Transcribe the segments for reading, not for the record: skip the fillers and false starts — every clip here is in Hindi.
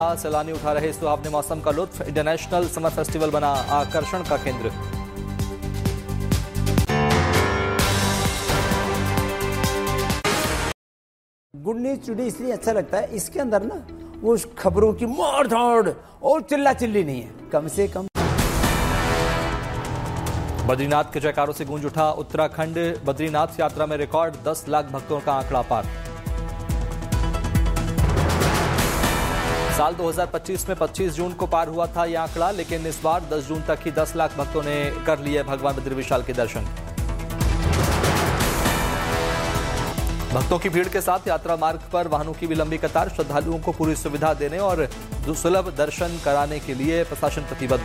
सैलानी उठा रहे सुहावने मौसम का लुत्फ। इंटरनेशनल समर फेस्टिवल बना आकर्षण का केंद्र। गुड न्यूज टुडे इसलिए अच्छा लगता है, इसके अंदर ना वो खबरों की मार धाड़ और चिल्ला चिल्ली नहीं है, कम से कम। बद्रीनाथ के जयकारों से गूंज उठा उत्तराखंड। बद्रीनाथ यात्रा में रिकॉर्ड 10 लाख भक्तों का आंकड़ा पार। साल 2025 में 25 जून को पार हुआ था यह आंकड़ा, लेकिन इस बार 10 जून तक ही 10 लाख भक्तों ने कर लिए भगवान बद्री विशाल के दर्शन। भक्तों की भीड़ के साथ यात्रा मार्ग पर वाहनों की भी लंबी कतार। श्रद्धालुओं को पूरी सुविधा देने और सुलभ दर्शन कराने के लिए प्रशासन प्रतिबद्ध।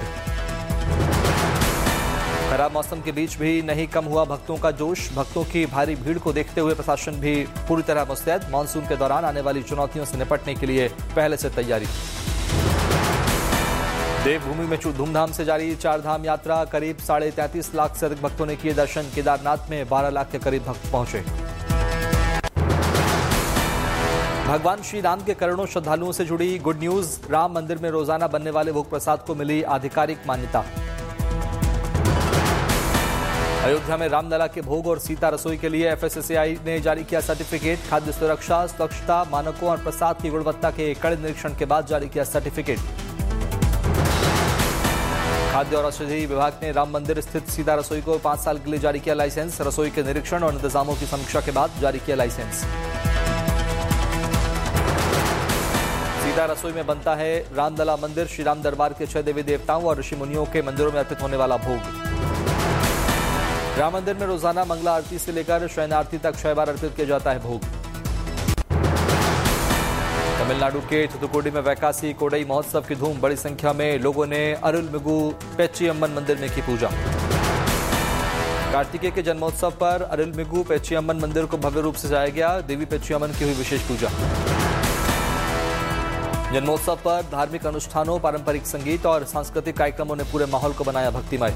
खराब मौसम के बीच भी नहीं कम हुआ भक्तों का जोश। भक्तों की भारी भीड़ को देखते हुए प्रशासन भी पूरी तरह मुस्तैद। मानसून के दौरान आने वाली चुनौतियों से निपटने के लिए पहले से तैयारी। देवभूमि में धूमधाम से जारी चार धाम यात्रा। करीब 33.5 लाख से अधिक भक्तों ने किए दर्शन। केदारनाथ में 12 लाख के करीब भक्त पहुंचे। भगवान श्री राम के करोड़ों श्रद्धालुओं से जुड़ी गुड न्यूज। राम मंदिर में रोजाना बनने वाले भोग प्रसाद को मिली आधिकारिक मान्यता। अयोध्या में रामलला के भोग और सीता रसोई के लिए एफएसएसएआई ने जारी किया सर्टिफिकेट। खाद्य सुरक्षा, स्वच्छता मानकों और प्रसाद की गुणवत्ता के कड़े निरीक्षण के बाद जारी किया सर्टिफिकेट। खाद्य और औषधि विभाग ने राम मंदिर स्थित सीता रसोई को 5 साल के लिए जारी किया लाइसेंस। रसोई के निरीक्षण और इंतजामों की समीक्षा के बाद जारी किया लाइसेंस। सीता रसोई में बनता है रामलला मंदिर, श्री राम दरबार के 6 देवी देवताओं और ऋषि मुनियों के मंदिरों में अर्पित होने वाला भोग। राम मंदिर में रोजाना मंगला आरती से लेकर शयन आरती तक 6 बार अर्पित किया जाता है भोग। तमिलनाडु के थुथुकुडी में वैकासी कोडई महोत्सव की धूम। बड़ी संख्या में लोगों ने अरुलमिगु पेचियम्मन मंदिर में की पूजा। कार्तिकेय के जन्मोत्सव पर अरुलमिगु पेचियम्मन मंदिर को भव्य रूप से सजाया गया। देवी पेचियम्मन की हुई विशेष पूजा। जन्मोत्सव पर धार्मिक अनुष्ठानों, पारंपरिक संगीत और सांस्कृतिक कार्यक्रमों ने पूरे माहौल को बनाया भक्तिमय।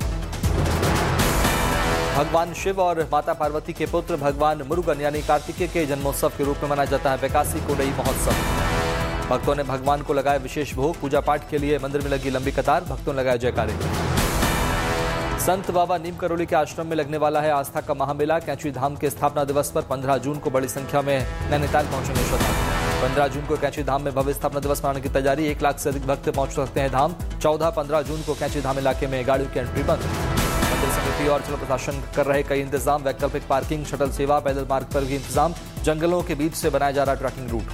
भगवान शिव और माता पार्वती के पुत्र भगवान मुरुगन यानी कार्तिकेय के जन्मोत्सव के रूप में मनाया जाता है वैकासी कोडई महोत्सव। भक्तों ने भगवान को लगाया विशेष भोग। पूजा पाठ के लिए मंदिर में लगी लंबी कतार। भक्तों ने लगाया जयकारे। संत बाबा नीम करोली के आश्रम में लगने वाला है आस्था का महामेला। कैंची धाम के स्थापना दिवस पर 15 जून को बड़ी संख्या में नैनीताल पहुंचेंगे श्रद्धालु। 15 जून को कैंची धाम में भव्य स्थापना दिवस मनाने की तैयारी। 1 लाख से अधिक भक्त पहुंच सकते हैं धाम। 14-15 जून को कैंची धाम इलाके में गाड़ियों की एंट्री बंद। मंदिर समिति और जिला प्रशासन कर रहे कई इंतजाम। वैकल्पिक पार्किंग, शटल सेवा, पैदल मार्ग पर भी इंतजाम। जंगलों के बीच से बनाया जा रहा ट्रैकिंग रूट।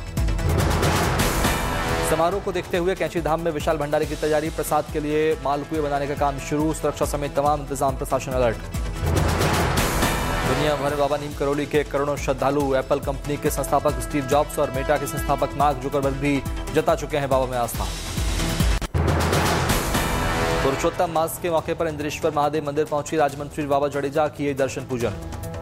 समारोह को देखते हुए कैंची धाम में विशाल भंडारे की तैयारी। प्रसाद के लिए मालपुए बनाने का काम शुरू। सुरक्षा समेत तमाम इंतजाम, प्रशासन अलर्ट। दुनिया भर में बाबा नीम करोली के करोड़ों श्रद्धालु। एप्पल कंपनी के संस्थापक स्टीव जॉब्स और मेटा के संस्थापक मार्क जुकरबर्ग भी जता चुके हैं बाबा में आस्था। पुरुषोत्तम मास के मौके पर इंद्रेश्वर महादेव मंदिर पहुंची राज्यमंत्री बाबा जडेजा, किए दर्शन पूजन।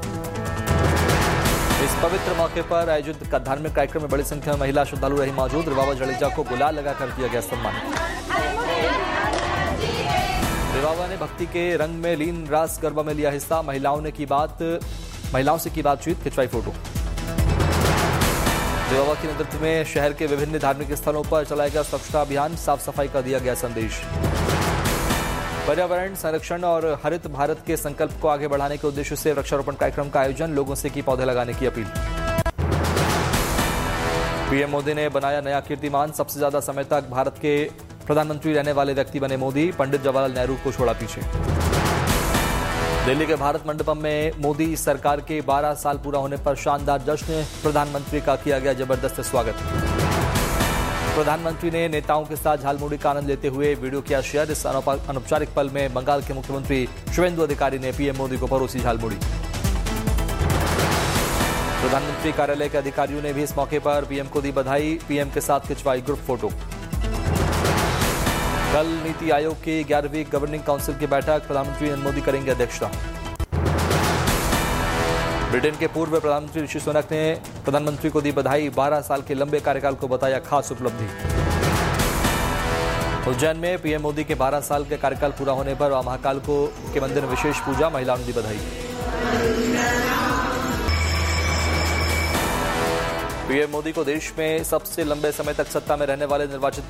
इस पवित्र मौके पर आयोजित धार्मिक कार्यक्रम में बड़ी संख्या में महिला श्रद्धालु रही मौजूद। बाबा जडेजा को गुलाल लगाकर किया गया सम्मान। बाबा ने भक्ति के रंग में लीन रास गरबा में लिया हिस्सा। महिलाओं से की बातचीत, खिंचवाई फोटो। बाबा के नेतृत्व में शहर के विभिन्न धार्मिक स्थलों पर चलाया गया स्वच्छता अभियान। साफ सफाई का दिया गया संदेश। पर्यावरण संरक्षण और हरित भारत के संकल्प को आगे बढ़ाने के उद्देश्य से वृक्षारोपण कार्यक्रम का आयोजन। लोगों से की पौधे लगाने की अपील। पीएम मोदी ने बनाया नया कीर्तिमान। सबसे ज्यादा समय तक भारत के प्रधानमंत्री रहने वाले व्यक्ति बने मोदी। पंडित जवाहरलाल नेहरू को छोड़ा पीछे। दिल्ली के भारत मंडपम में मोदी सरकार के 12 साल पूरा होने पर शानदार जश्न। प्रधानमंत्री का किया गया जबरदस्त स्वागत। प्रधानमंत्री ने नेताओं के साथ झालमुड़ी का आनंद लेते हुए वीडियो किया शेयर। इस अनौपचारिक पल में बंगाल के मुख्यमंत्री शुवेंदु अधिकारी ने पीएम मोदी को परोसी झालमुड़ी। प्रधानमंत्री कार्यालय के अधिकारियों ने भी इस मौके पर पीएम को दी बधाई। पीएम के साथ खिंचवाई ग्रुप फोटो। कल नीति आयोग की 11वीं गवर्निंग काउंसिल की बैठक। प्रधानमंत्री नरेंद्र मोदी करेंगे अध्यक्षता। ब्रिटेन के पूर्व प्रधानमंत्री ऋषि सुनक ने प्रधानमंत्री को दी बधाई। 12 साल के लंबे कार्यकाल को बताया खास उपलब्धि। उज्जैन में पीएम मोदी के 12 साल के कार्यकाल पूरा होने पर महाकाल के मंदिर में विशेष पूजा। महिलाओं ने दी बधाई। पीएम मोदी को देश में सबसे लंबे समय तक सत्ता में रहने वाले निर्वाचित